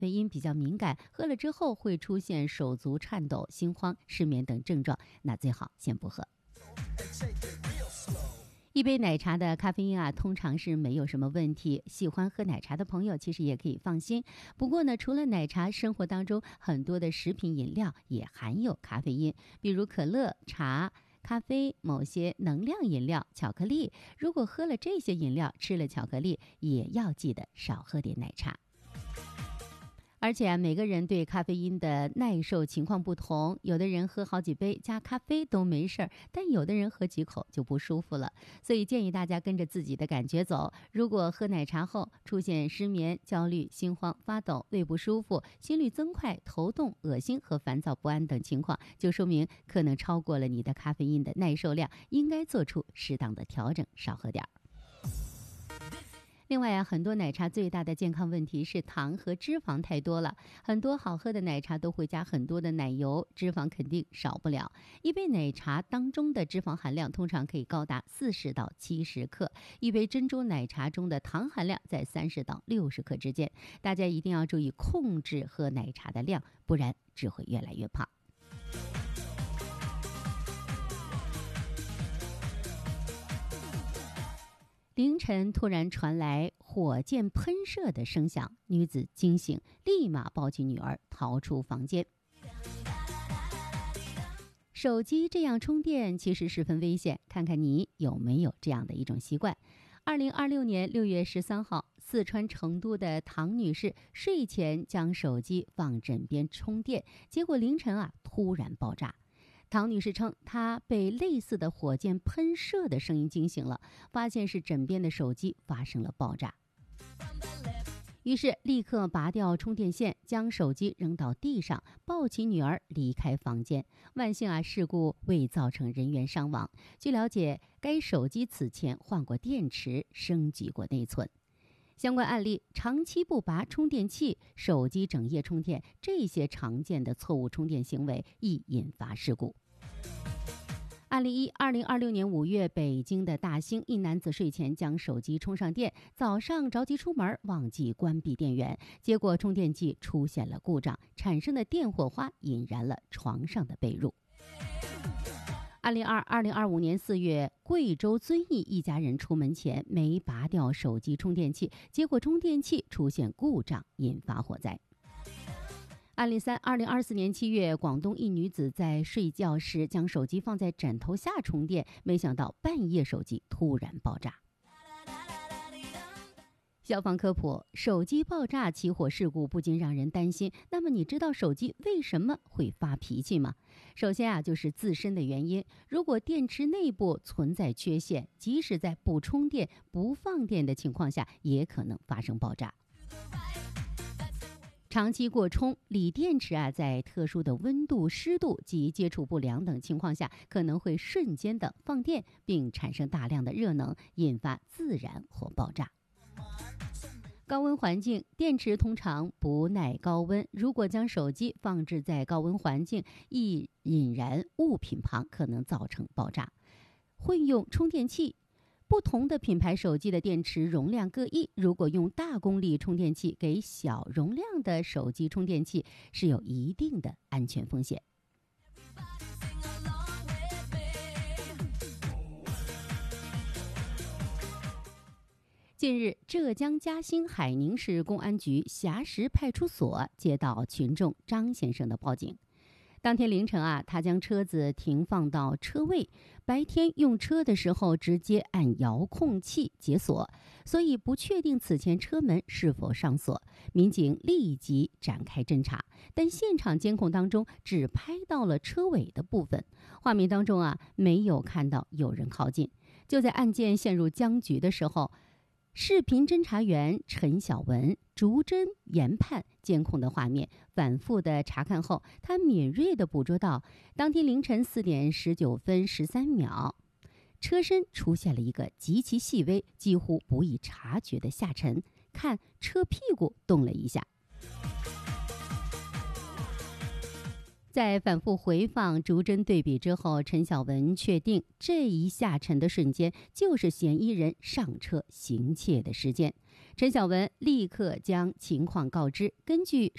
啡因比较敏感，喝了之后会出现手足颤抖、心慌、失眠等症状，那最好先不喝。一杯奶茶的咖啡因通常是没有什么问题，喜欢喝奶茶的朋友其实也可以放心。不过呢，除了奶茶，生活当中很多的食品饮料也含有咖啡因，比如可乐、茶、咖啡、某些能量饮料、巧克力。如果喝了这些饮料，吃了巧克力，也要记得少喝点奶茶。而且每个人对咖啡因的耐受情况不同，有的人喝好几杯加咖啡都没事儿，但有的人喝几口就不舒服了。所以建议大家跟着自己的感觉走。如果喝奶茶后出现失眠、焦虑、心慌、发抖、胃不舒服、心率增快、头痛、恶心和烦躁不安等情况，就说明可能超过了你的咖啡因的耐受量，应该做出适当的调整，少喝点儿。另外很多奶茶最大的健康问题是糖和脂肪太多了。很多好喝的奶茶都会加很多的奶油，脂肪肯定少不了。一杯奶茶当中的脂肪含量通常可以高达40到70克，一杯珍珠奶茶中的糖含量在30到60克之间。大家一定要注意控制喝奶茶的量，不然只会越来越胖。凌晨突然传来火箭喷射的声响，女子惊醒，立马抱起女儿逃出房间。手机这样充电其实十分危险，看看你有没有这样的一种习惯。2026年6月13号，四川成都的唐女士睡前将手机放枕边充电，结果凌晨突然爆炸。唐女士称，她被类似的火箭喷射的声音惊醒了，发现是枕边的手机发生了爆炸，于是立刻拔掉充电线，将手机扔到地上，抱起女儿离开房间。万幸事故未造成人员伤亡。据了解，该手机此前换过电池，升级过内存。相关案例：长期不拔充电器、手机整夜充电，这些常见的错误充电行为易引发事故。案例一：2026年5月，北京的大兴，一男子睡前将手机充上电，早上着急出门，忘记关闭电源，结果充电器出现了故障，产生的电火花引燃了床上的被褥。案例二：2025年4月，贵州遵义一家人出门前没拔掉手机充电器，结果充电器出现故障，引发火灾。案例三：2024年7月，广东一女子在睡觉时将手机放在枕头下充电，没想到半夜手机突然爆炸。消防科普：手机爆炸起火事故不禁让人担心。那么你知道手机为什么会发脾气吗？首先就是自身的原因。如果电池内部存在缺陷，即使在不充电、不放电的情况下，也可能发生爆炸。长期过充，锂电池在特殊的温度、湿度及接触不良等情况下，可能会瞬间的放电，并产生大量的热能，引发自燃或爆炸。高温环境，电池通常不耐高温，如果将手机放置在高温环境，易引燃物品旁，可能造成爆炸。混用充电器，不同的品牌手机的电池容量各异，如果用大功率充电器给小容量的手机充电器，是有一定的安全风险。近日，浙江嘉兴海宁市公安局峡石派出所接到群众张先生的报警。当天凌晨他将车子停放到车位，白天用车的时候直接按遥控器解锁，所以不确定此前车门是否上锁。民警立即展开侦查，但现场监控当中只拍到了车尾的部分，画面当中没有看到有人靠近。就在案件陷入僵局的时候，视频侦查员陈小文逐帧研判监控的画面，反复的查看后，他敏锐地捕捉到当天凌晨4点19分13秒，车身出现了一个极其细微、几乎不易察觉的下沉，看车屁股动了一下。在反复回放、逐帧对比之后，陈小文确定这一下沉的瞬间就是嫌疑人上车行窃的时间。陈小文立刻将情况告知，根据